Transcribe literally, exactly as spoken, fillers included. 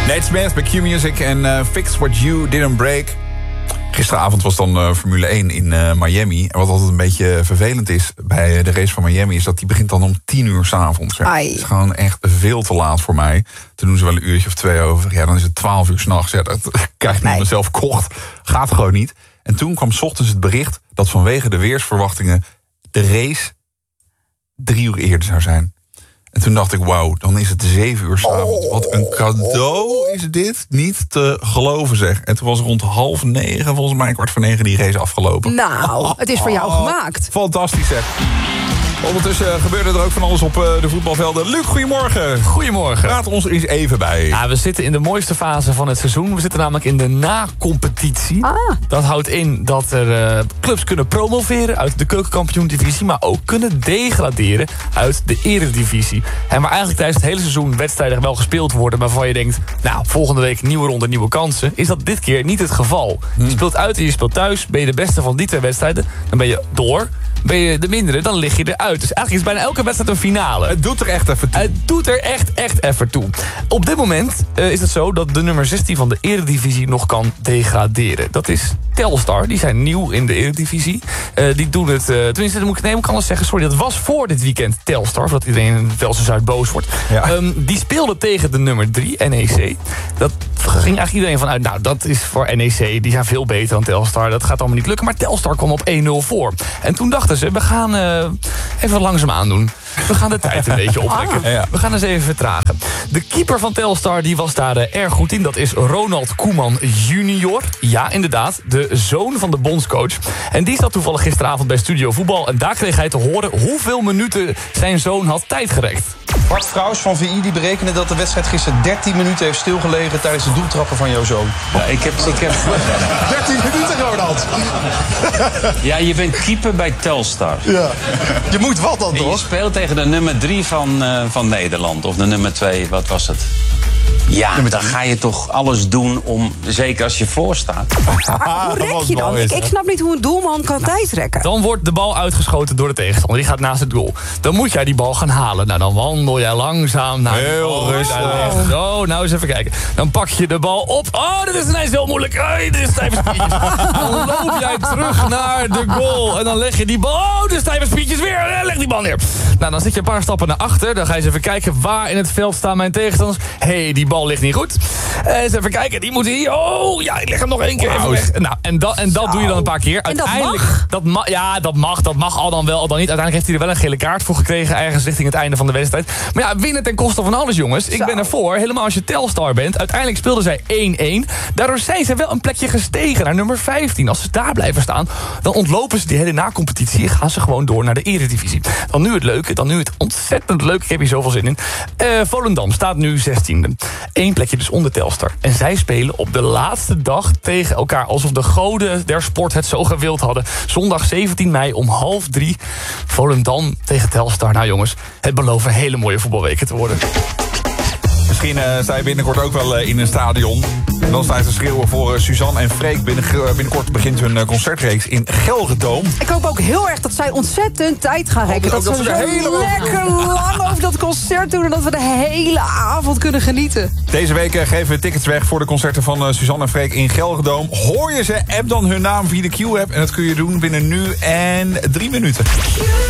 Nate Smith bij Q-Music en uh, Fix What You Didn't Break. Gisteravond was dan uh, Formule één in uh, Miami. En wat altijd een beetje vervelend is bij de race van Miami... is dat die begint dan om tien uur 's avonds. Het is gewoon echt veel te laat voor mij. Toen doen ze wel een uurtje of twee over. Ja, dan is het twaalf uur 's nachts. Ja, dat krijg ik niet nee. mezelf kocht. Gaat gewoon niet. En toen kwam 's ochtends het bericht... dat vanwege de weersverwachtingen de race drie uur eerder zou zijn. En toen dacht ik, wauw, dan is het zeven uur 's avonds. Wat een cadeau is dit niet te geloven, zeg. En toen was rond half negen, volgens mij kwart voor negen, die race afgelopen. Nou, het is voor jou gemaakt. Fantastisch, zeg. Ondertussen gebeurde er ook van alles op de voetbalvelden. Luc, goedemorgen. Goedemorgen. Praat ons eens even bij. Ja, we zitten in de mooiste fase van het seizoen. We zitten namelijk in de na-competitie. Ah. Dat houdt in dat er uh, clubs kunnen promoveren uit de keukenkampioen-divisie... maar ook kunnen degraderen uit de eredivisie. En waar eigenlijk tijdens het hele seizoen wedstrijden wel gespeeld worden... waarvan je denkt, nou, volgende week nieuwe ronde, nieuwe kansen... is dat dit keer niet het geval. Hmm. Je speelt uit en je speelt thuis. Ben je de beste van die twee wedstrijden, dan ben je door... Ben je de mindere, dan lig je eruit. Dus eigenlijk is bijna elke wedstrijd een finale. Het doet er echt even toe. Het doet er echt, echt even toe. Op dit moment uh, is het zo dat de nummer zestien van de eredivisie nog kan degraderen. Dat is Telstar. Die zijn nieuw in de eredivisie. Uh, die doen het, uh, tenminste, dat moet ik, nee, ik kan anders zeggen. Sorry, dat was voor dit weekend Telstar. Voordat iedereen in Velsen Zuid boos wordt. Ja. Um, die speelde tegen de nummer drie, N E C. Dat ging eigenlijk iedereen vanuit. Nou, dat is voor N E C. Die zijn veel beter dan Telstar. Dat gaat allemaal niet lukken. Maar Telstar kwam op één nul voor. En toen dachten ze, we gaan uh, even langzaam aandoen. We gaan de tijd een beetje optrekken. Ah. We gaan eens even vertragen. De keeper van Telstar die was daar uh, erg goed in. Dat is Ronald Koeman junior. Ja, inderdaad. De zoon van de bondscoach. En die zat toevallig gisteravond bij Studio Voetbal. En daar kreeg hij te horen hoeveel minuten zijn zoon had tijdgerekt. Bart Vrouws van V I die berekende dat de wedstrijd gisteren dertien minuten heeft stilgelegen tijdens de doeltrappen van jouw zoon. Ja, ik heb... Ik heb... dertien minuten, Ronald! Ja, je bent keeper bij Telstar. Ja. Je moet wat dan, toch? Je speelt tegen de nummer drie van, uh, van Nederland. Of de nummer twee, wat was het? Ja, dan ga je toch alles doen om, zeker als je voor staat. Maar hoe rek je dan? Ik, ik snap niet hoe een doelman kan tijdrekken. Dan wordt de bal uitgeschoten door de tegenstander. Die gaat naast het goal. Dan moet jij die bal gaan halen. Nou, dan wandel jij langzaam naar heel rustig. Zo, nou eens even kijken. Dan pak je de bal op. Oh, dit is ineens heel moeilijk. Hey, dit is stijve spiertjes. Dan loop jij terug naar de goal. En dan leg je die bal. Oh, de stijve spiertjes weer. Leg die bal neer. Nou, dan zit je een paar stappen naar achter. Dan ga je eens even kijken waar in het veld staan mijn tegenstanders. Hé, hey, die bal ligt niet goed. Uh, eens even kijken, die moet hier. Oh, ja, ik leg hem nog één keer even weg. Nou, en, da, en dat Zo. doe je dan een paar keer. En Uiteindelijk, dat mag? Dat ma ja, dat mag. Dat mag al dan wel, al dan niet. Uiteindelijk heeft hij er wel een gele kaart voor gekregen. Ergens richting het einde van de wedstrijd. Maar ja, winnen ten koste van alles, jongens. Zo. Ik ben ervoor. Helemaal als je Telstar bent. Uiteindelijk speelden zij één één. Daardoor zijn ze wel een plekje gestegen naar nummer vijftien. Als ze daar blijven staan, dan ontlopen ze die hele na-competitie. En gaan ze gewoon door naar de eredivisie. Dan nu het leuke. Dan nu het ontzettend leuke. Ik heb hier zoveel zin in. Uh, Volendam staat nu zestiende. Eén plekje dus onder Telstar. En zij spelen op de laatste dag tegen elkaar. Alsof de goden der sport het zo gewild hadden. Zondag zeventien mei om half drie. Volendam tegen Telstar. Nou jongens, het beloven hele mooie voetbalweken te worden. Misschien uh, sta je binnenkort ook wel uh, in een stadion. En dan sta je te schreeuwen voor uh, Suzanne en Freek. Binnen, uh, binnenkort begint hun uh, concertreeks in Gelredome. Ik hoop ook heel erg dat zij ontzettend tijd gaan rekken. Dat, dat ze zo hele lekker lang over dat concert doen. En dat we de hele avond kunnen genieten. Deze week uh, geven we tickets weg voor de concerten van uh, Suzanne en Freek in Gelredome. Hoor je ze? App dan hun naam via de Q-app. En dat kun je doen binnen nu en drie minuten.